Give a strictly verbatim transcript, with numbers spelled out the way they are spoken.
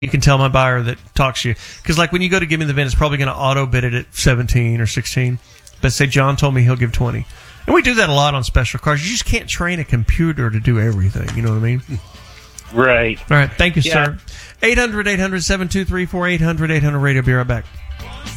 you can tell my buyer that talks to you. Because, like, when you go to give me the VIN, it's probably going to auto-bid it at seventeen or sixteen. But say, John told me he'll give twenty. And we do that a lot on special cars. You just can't train a computer to do everything. You know what I mean? Right. All right. Thank you, yeah. sir. eight hundred, eight hundred, seven two three four, eight hundred, eight hundred radio. Be right back.